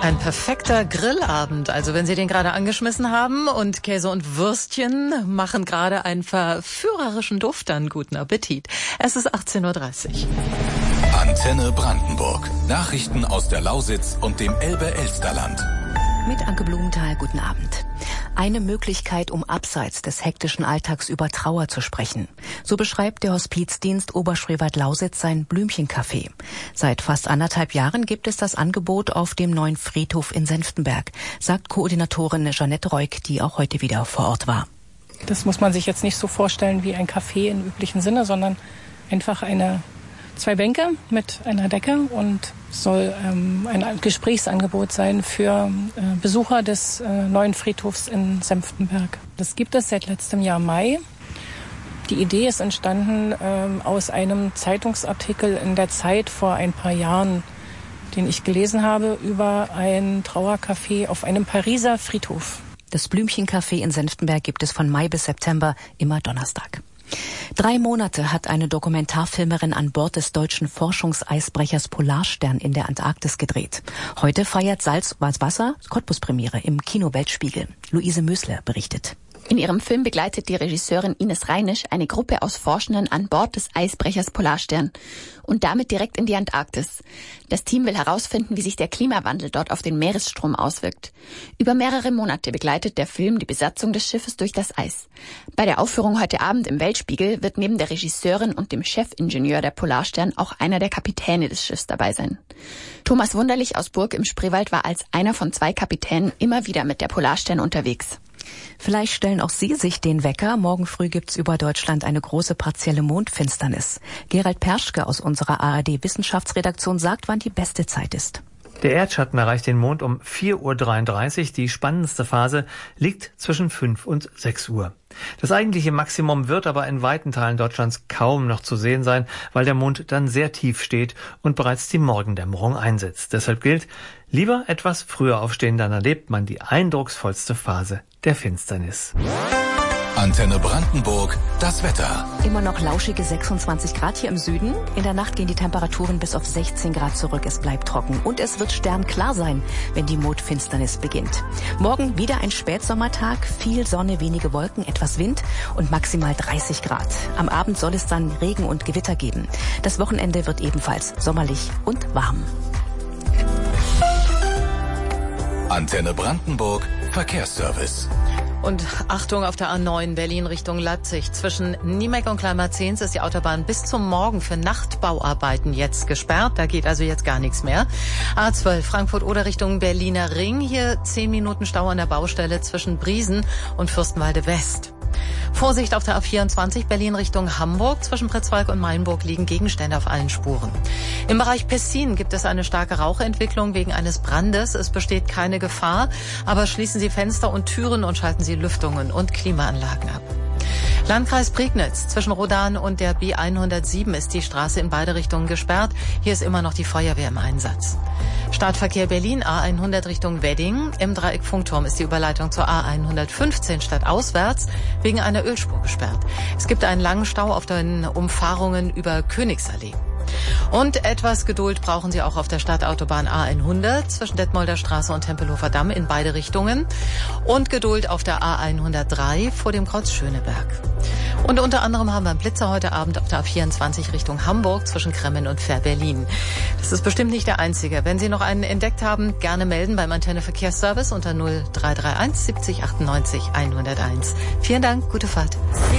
Ein perfekter Grillabend. Also wenn Sie den gerade angeschmissen haben und Käse und Würstchen machen gerade einen verführerischen Duft, dann guten Appetit. Es ist 18:30 Uhr. Antenne Brandenburg. Nachrichten aus der Lausitz und dem Elbe-Elsterland. Mit Anke Blumenthal, guten Abend. Eine Möglichkeit, um abseits des hektischen Alltags über Trauer zu sprechen. So beschreibt der Hospizdienst Oberspreewald-Lausitz sein Blümchencafé. Seit fast 1,5 Jahren gibt es das Angebot auf dem neuen Friedhof in Senftenberg, sagt Koordinatorin Jeanette Reuk, die auch heute wieder vor Ort war. Das muss man sich jetzt nicht so vorstellen wie ein Café im üblichen Sinne, sondern einfach 2 Bänke mit einer Decke und soll ein Gesprächsangebot sein für Besucher des neuen Friedhofs in Senftenberg. Das gibt es seit letztem Jahr Mai. Die Idee ist entstanden aus einem Zeitungsartikel in der Zeit vor ein paar Jahren, den ich gelesen habe, über ein Trauercafé auf einem Pariser Friedhof. Das Blümchencafé in Senftenberg gibt es von Mai bis September, immer Donnerstag. 3 Monate hat eine Dokumentarfilmerin an Bord des deutschen Forschungseisbrechers Polarstern in der Antarktis gedreht. Heute feiert Salzwasser Cottbus-Premiere im Kino Weltspiegel. Luise Mösler berichtet. In ihrem Film begleitet die Regisseurin Ines Reinisch eine Gruppe aus Forschenden an Bord des Eisbrechers Polarstern und damit direkt in die Antarktis. Das Team will herausfinden, wie sich der Klimawandel dort auf den Meeresstrom auswirkt. Über mehrere Monate begleitet der Film die Besatzung des Schiffes durch das Eis. Bei der Aufführung heute Abend im Weltspiegel wird neben der Regisseurin und dem Chefingenieur der Polarstern auch einer der Kapitäne des Schiffs dabei sein. Thomas Wunderlich aus Burg im Spreewald war als einer von 2 Kapitänen immer wieder mit der Polarstern unterwegs. Vielleicht stellen auch Sie sich den Wecker. Morgen früh gibt's über Deutschland eine große partielle Mondfinsternis. Gerald Perschke aus unserer ARD-Wissenschaftsredaktion sagt, wann die beste Zeit ist. Der Erdschatten erreicht den Mond um 4:33 Uhr. Die spannendste Phase liegt zwischen 5 und 6 Uhr. Das eigentliche Maximum wird aber in weiten Teilen Deutschlands kaum noch zu sehen sein, weil der Mond dann sehr tief steht und bereits die Morgendämmerung einsetzt. Deshalb gilt, lieber etwas früher aufstehen, dann erlebt man die eindrucksvollste Phase der Finsternis. Antenne Brandenburg, das Wetter. Immer noch lauschige 26 Grad hier im Süden. In der Nacht gehen die Temperaturen bis auf 16 Grad zurück. Es bleibt trocken und es wird sternklar sein, wenn die Mondfinsternis beginnt. Morgen wieder ein Spätsommertag, viel Sonne, wenige Wolken, etwas Wind und maximal 30 Grad. Am Abend soll es dann Regen und Gewitter geben. Das Wochenende wird ebenfalls sommerlich und warm. Antenne Brandenburg, Verkehrsservice. Und Achtung auf der A9 Berlin Richtung Leipzig. Zwischen Niemeck und Kleinmarzens ist die Autobahn bis zum Morgen für Nachtbauarbeiten jetzt gesperrt. Da geht also jetzt gar nichts mehr. A12 Frankfurt oder Richtung Berliner Ring. Hier 10 Minuten Stau an der Baustelle zwischen Briesen und Fürstenwalde West. Vorsicht auf der A24 Berlin Richtung Hamburg. Zwischen Pritzwalk und Mainburg liegen Gegenstände auf allen Spuren. Im Bereich Pessin gibt es eine starke Rauchentwicklung wegen eines Brandes. Es besteht keine Gefahr, aber schließen Sie Fenster und Türen und schalten Sie Lüftungen und Klimaanlagen ab. Landkreis Prignitz. Zwischen Rodan und der B107 ist die Straße in beide Richtungen gesperrt. Hier ist immer noch die Feuerwehr im Einsatz. Stadtverkehr Berlin, A100 Richtung Wedding. Im Dreieck Funkturm ist die Überleitung zur A115 stadtauswärts wegen einer Ölspur gesperrt. Es gibt einen langen Stau auf den Umfahrungen über Königsallee. Und etwas Geduld brauchen Sie auch auf der Stadtautobahn A100 zwischen Detmolder Straße und Tempelhofer Damm in beide Richtungen. Und Geduld auf der A103 vor dem Kreuz Schöneberg. Und unter anderem haben wir einen Blitzer heute Abend auf der A24 Richtung Hamburg zwischen Kremmen und Fähr-Berlin. Das ist bestimmt nicht der einzige. Wenn Sie noch einen entdeckt haben, gerne melden beim Antenne Verkehrsservice unter 0331 70 98 101. Vielen Dank, gute Fahrt.